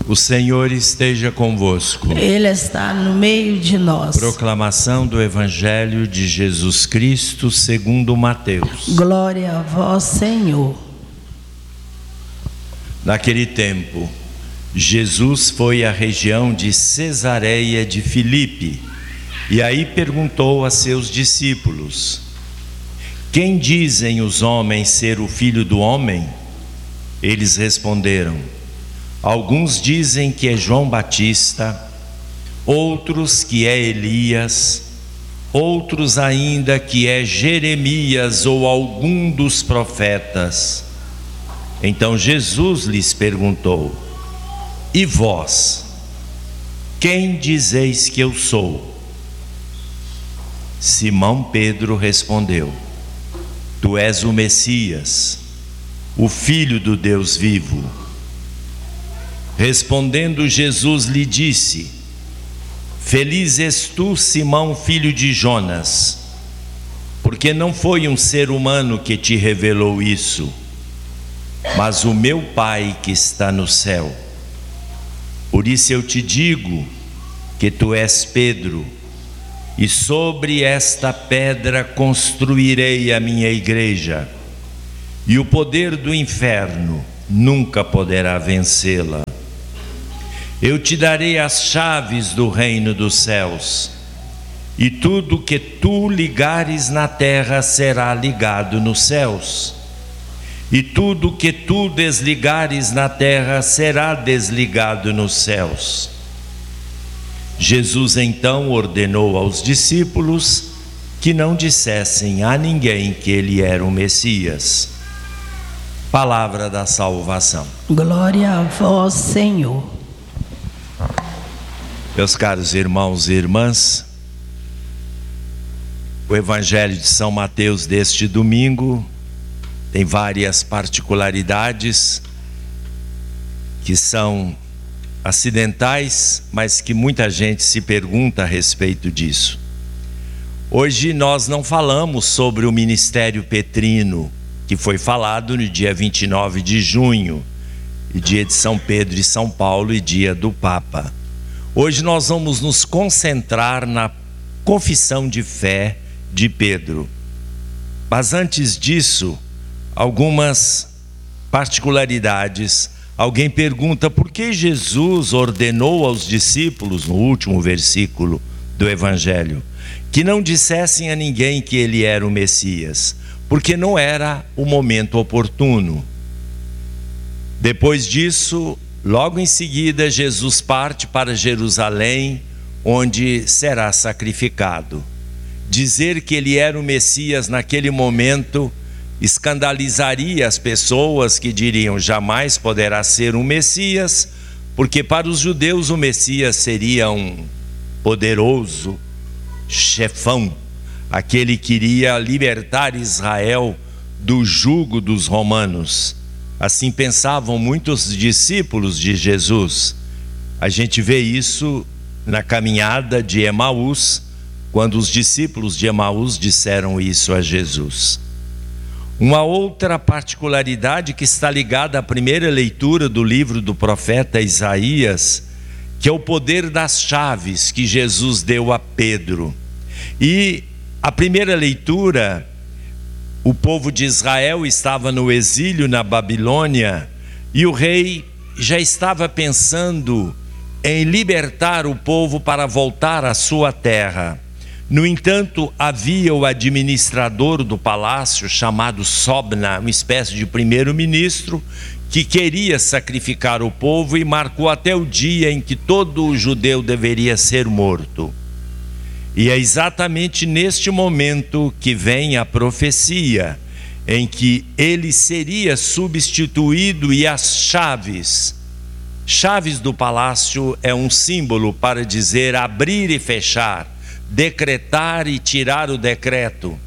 O Senhor esteja convosco. Ele está no meio de nós. Proclamação do Evangelho de Jesus Cristo segundo Mateus. Glória a vós, Senhor. Naquele tempo, Jesus foi à região de Cesareia de Filipe e aí perguntou a seus discípulos: quem dizem os homens ser o Filho do Homem? Eles responderam: alguns dizem que é João Batista, outros que é Elias, outros ainda que é Jeremias ou algum dos profetas. Então Jesus lhes perguntou: e vós, quem dizeis que eu sou? Simão Pedro respondeu: tu és o Messias, o Filho do Deus vivo. Respondendo Jesus lhe disse: feliz és tu, Simão, filho de Jonas, porque não foi um ser humano que te revelou isso, mas o meu Pai que está no céu. Por isso eu te digo que tu és Pedro, e sobre esta pedra construirei a minha igreja, e o poder do inferno nunca poderá vencê-la. Eu te darei as chaves do reino dos céus, e tudo que tu ligares na terra será ligado nos céus, e tudo que tu desligares na terra será desligado nos céus. Jesus então ordenou aos discípulos que não dissessem a ninguém que ele era o Messias. Palavra da salvação. Glória a vós, Senhor. Meus caros irmãos e irmãs, o Evangelho de São Mateus deste domingo tem várias particularidades que são acidentais, mas que muita gente se pergunta a respeito disso. Hoje nós não falamos sobre o ministério petrino, que foi falado no dia 29 de junho, e dia de São Pedro e São Paulo e dia do Papa. Hoje nós vamos nos concentrar na confissão de fé de Pedro. Mas antes disso, algumas particularidades. Alguém pergunta por que Jesus ordenou aos discípulos, no último versículo do Evangelho, que não dissessem a ninguém que ele era o Messias, porque não era o momento oportuno. Depois disso, logo em seguida, Jesus parte para Jerusalém, onde será sacrificado. Dizer que ele era o Messias naquele momento escandalizaria as pessoas que diriam: jamais poderá ser um Messias, porque para os judeus o Messias seria um poderoso chefão, aquele que iria libertar Israel do jugo dos romanos. Assim pensavam muitos discípulos de Jesus. A gente vê isso na caminhada de Emaús, quando os discípulos de Emaús disseram isso a Jesus. Uma outra particularidade que está ligada à primeira leitura do livro do profeta Isaías, que é o poder das chaves que Jesus deu a Pedro. E a primeira leitura, o povo de Israel estava no exílio na Babilônia e o rei já estava pensando em libertar o povo para voltar à sua terra. No entanto, havia o administrador do palácio chamado Sobna, uma espécie de primeiro-ministro, que queria sacrificar o povo e marcou até o dia em que todo judeu deveria ser morto. E é exatamente neste momento que vem a profecia, em que ele seria substituído e as chaves do palácio é um símbolo para dizer abrir e fechar, decretar e tirar o decreto.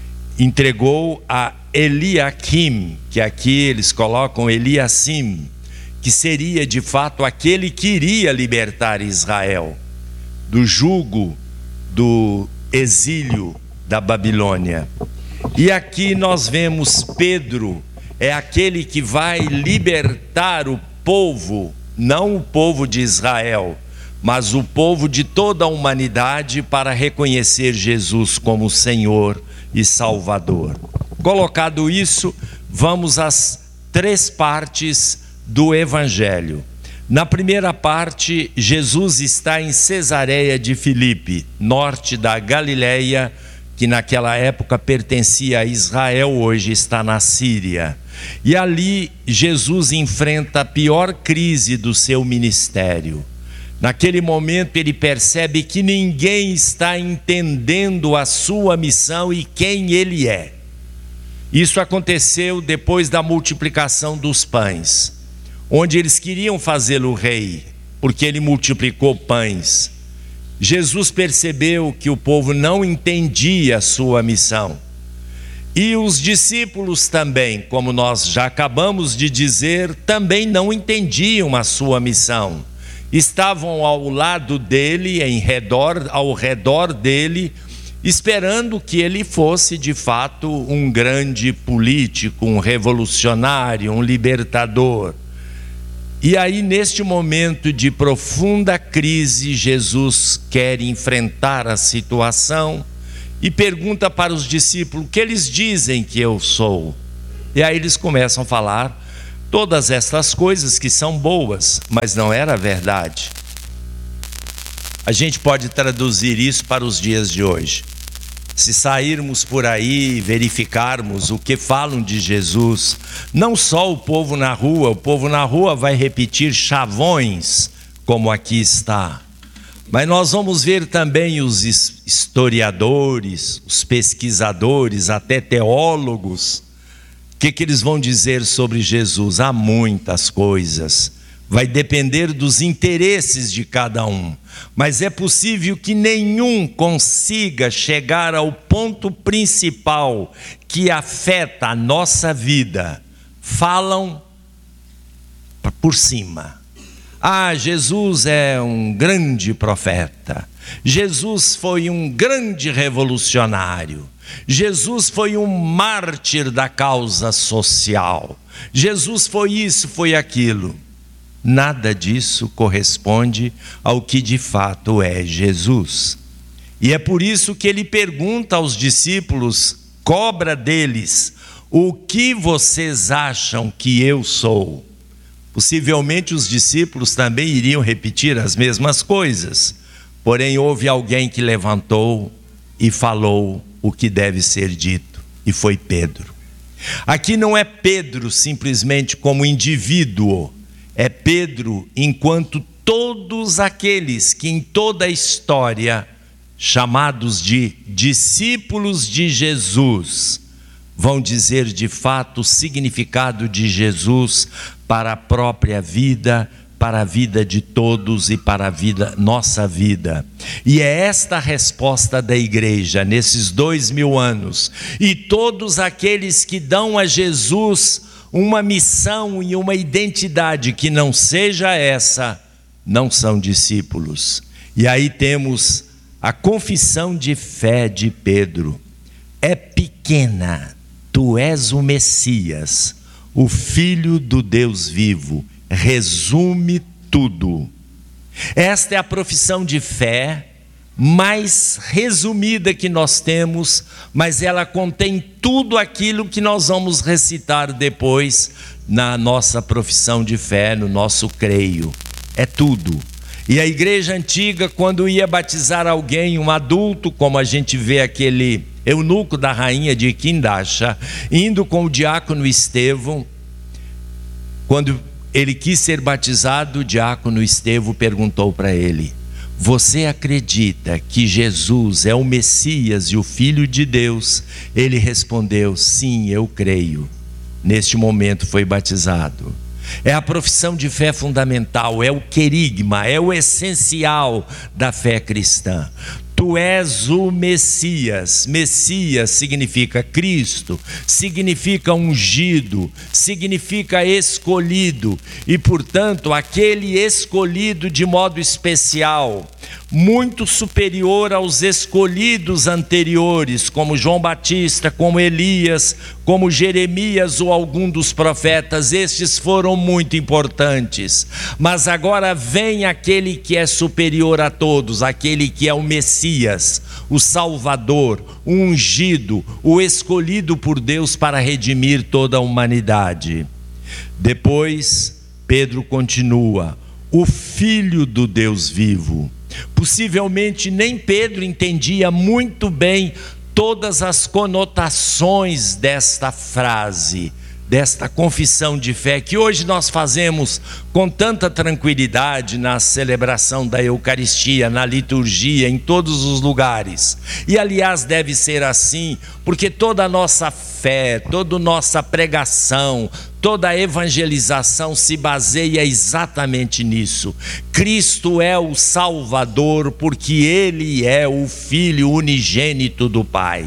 Entregou a Eliakim, que aqui eles colocam Eliacim, que seria de fato aquele que iria libertar Israel do jugo do exílio da Babilônia. E aqui nós vemos Pedro, é aquele que vai libertar o povo não o povo de Israel, mas o povo de toda a humanidade, para reconhecer Jesus como Senhor e Salvador. Colocado isso, vamos às 3 partes do Evangelho. Na primeira parte, Jesus está em Cesareia de Filipe, norte da Galileia, que naquela época pertencia a Israel, hoje está na Síria. E ali Jesus enfrenta a pior crise do seu ministério. Naquele momento ele percebe que ninguém está entendendo a sua missão e quem ele é. Isso aconteceu depois da multiplicação dos pães, onde eles queriam fazê-lo rei, porque ele multiplicou pães. Jesus percebeu que o povo não entendia a sua missão. E os discípulos também, como nós já acabamos de dizer, também não entendiam a sua missão. Estavam ao lado dele, ao redor dele, esperando que ele fosse de fato um grande político, um revolucionário, um libertador. E aí, neste momento de profunda crise, Jesus quer enfrentar a situação e pergunta para os discípulos: o que eles dizem que eu sou? E aí eles começam a falar todas estas coisas que são boas, mas não era verdade. A gente pode traduzir isso para os dias de hoje. Se sairmos por aí e verificarmos o que falam de Jesus, não só o povo na rua vai repetir chavões, como aqui está. Mas nós vamos ver também os historiadores, os pesquisadores, até teólogos. O que eles vão dizer sobre Jesus? Há muitas coisas. Vai depender dos interesses de cada um. Mas é possível que nenhum consiga chegar ao ponto principal que afeta a nossa vida. Falam por cima. Jesus é um grande profeta. Jesus foi um grande revolucionário. Jesus foi um mártir da causa social. Jesus foi isso, foi aquilo. Nada disso corresponde ao que de fato é Jesus. E é por isso que ele pergunta aos discípulos, cobra deles: o que vocês acham que eu sou? Possivelmente os discípulos também iriam repetir as mesmas coisas. Porém, houve alguém que levantou e falou o que deve ser dito, e foi Pedro. Aqui não é Pedro simplesmente como indivíduo, é Pedro enquanto todos aqueles que em toda a história, chamados de discípulos de Jesus, vão dizer de fato o significado de Jesus para a própria vida, para a vida de todos e para a nossa vida. E é esta a resposta da igreja nesses 2000 anos. E todos aqueles que dão a Jesus uma missão e uma identidade que não seja essa, não são discípulos. E aí temos a confissão de fé de Pedro. É pequena, tu és o Messias, o Filho do Deus vivo. Resume tudo. Esta é a profissão de fé mais resumida que nós temos, mas ela contém tudo aquilo que nós vamos recitar depois na nossa profissão de fé, no nosso creio. É tudo. E a igreja antiga, quando ia batizar alguém, um adulto, como a gente vê aquele eunuco da rainha de Quindacha, indo com o diácono Estevão, quando ele quis ser batizado, o diácono Estevão perguntou para ele: você acredita que Jesus é o Messias e o Filho de Deus? Ele respondeu: sim, eu creio. Neste momento foi batizado. É a profissão de fé fundamental, é o querigma, é o essencial da fé cristã. Tu és o Messias. Messias significa Cristo, significa ungido, significa escolhido. E portanto, aquele escolhido de modo especial, muito superior aos escolhidos anteriores, como João Batista, como Elias, como Jeremias ou algum dos profetas. Estes foram muito importantes, mas agora vem aquele que é superior a todos, aquele que é o Messias, o Salvador, o ungido, o escolhido por Deus para redimir toda a humanidade. Depois Pedro continua: o Filho do Deus vivo. Possivelmente nem Pedro entendia muito bem todas as conotações desta frase, desta confissão de fé que hoje nós fazemos com tanta tranquilidade na celebração da Eucaristia, na liturgia, em todos os lugares. E aliás deve ser assim, porque toda a nossa fé, toda a nossa pregação, toda a evangelização se baseia exatamente nisso. Cristo é o Salvador, porque Ele é o Filho unigênito do Pai.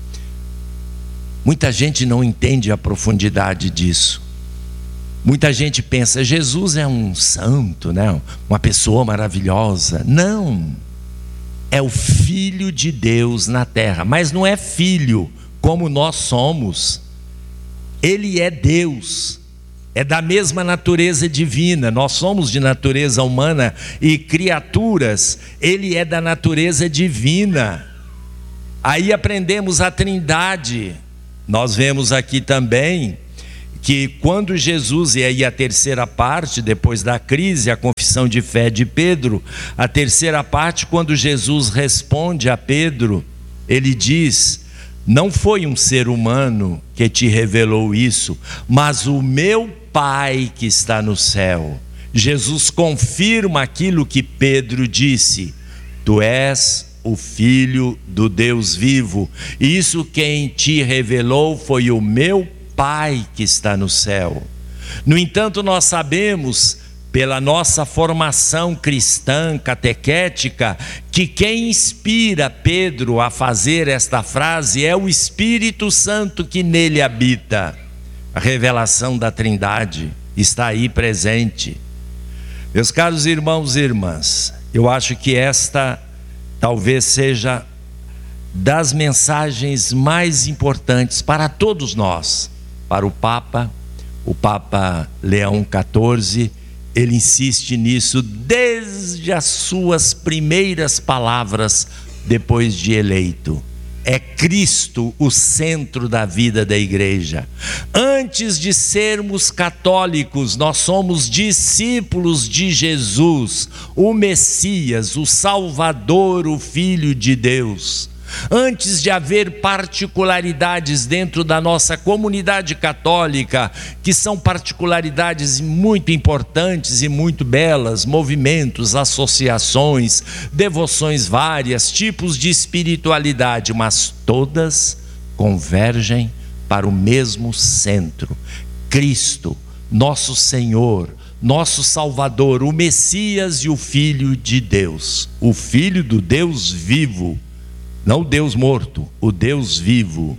Muita gente não entende a profundidade disso. Muita gente pensa, Jesus é um santo, né? Uma pessoa maravilhosa. Não, é o Filho de Deus na terra, mas não é filho como nós somos. Ele é Deus, é da mesma natureza divina. Nós somos de natureza humana e criaturas, Ele é da natureza divina. Aí aprendemos a Trindade. Nós vemos aqui também que quando Jesus, e aí a terceira parte, depois da crise, a confissão de fé de Pedro, a terceira parte, quando Jesus responde a Pedro, ele diz: não foi um ser humano que te revelou isso, mas o meu Pai que está no céu. Jesus confirma aquilo que Pedro disse: tu és o Filho do Deus vivo. Isso quem te revelou foi o meu Pai que está no céu. No entanto, nós sabemos, pela nossa formação cristã, catequética, que quem inspira Pedro a fazer esta frase é o Espírito Santo que nele habita. A revelação da Trindade está aí presente. Meus caros irmãos e irmãs, eu acho que esta talvez seja das mensagens mais importantes para todos nós. Para o Papa Leão XIV, ele insiste nisso desde as suas primeiras palavras depois de eleito. É Cristo o centro da vida da igreja. Antes de sermos católicos, nós somos discípulos de Jesus, o Messias, o Salvador, o Filho de Deus. Antes de haver particularidades dentro da nossa comunidade católica, que são particularidades muito importantes e muito belas, movimentos, associações, devoções várias, tipos de espiritualidade, mas todas convergem para o mesmo centro: Cristo, nosso Senhor, nosso Salvador, o Messias e o Filho de Deus, o Filho do Deus vivo. Não o Deus morto, o Deus vivo.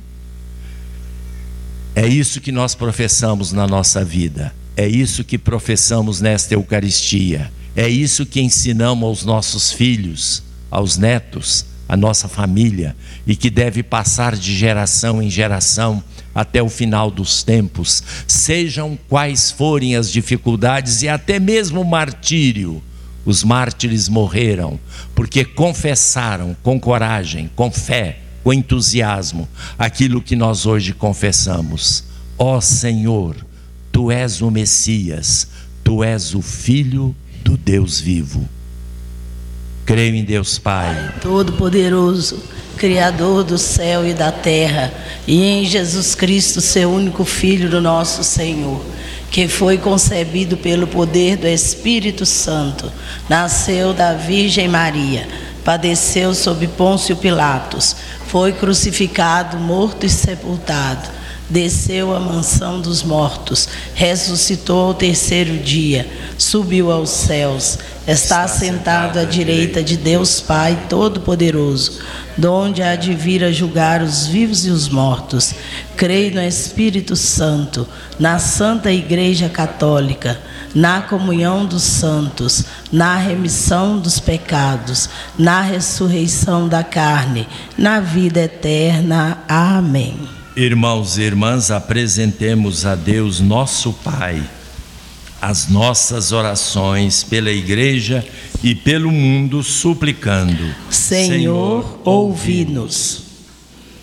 É isso que nós professamos na nossa vida. É isso que professamos nesta Eucaristia. É isso que ensinamos aos nossos filhos, aos netos, à nossa família, e que deve passar de geração em geração até o final dos tempos. Sejam quais forem as dificuldades e até mesmo o martírio. Os mártires morreram porque confessaram com coragem, com fé, com entusiasmo, aquilo que nós hoje confessamos. Ó Senhor, Tu és o Messias, Tu és o Filho do Deus vivo. Creio em Deus Pai Todo-Poderoso, Criador do céu e da terra, e em Jesus Cristo, Seu único Filho, do nosso Senhor, que foi concebido pelo poder do Espírito Santo, nasceu da Virgem Maria, padeceu sob Pôncio Pilatos, foi crucificado, morto e sepultado, desceu à mansão dos mortos, ressuscitou ao terceiro dia, subiu aos céus, está sentado à direita de Deus Pai Todo-Poderoso, donde há de vir a julgar os vivos e os mortos. Creio no Espírito Santo, na Santa Igreja Católica, na comunhão dos santos, na remissão dos pecados, na ressurreição da carne, na vida eterna. Amém. Irmãos e irmãs, apresentemos a Deus nosso Pai as nossas orações pela Igreja e pelo mundo, suplicando: Senhor, ouvi-nos.